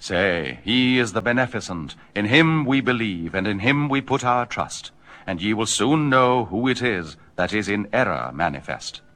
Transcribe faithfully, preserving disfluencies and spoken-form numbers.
Say, he is the beneficent. In him we believe, and in him we put our trust. And ye will soon know who it is that is in error manifest.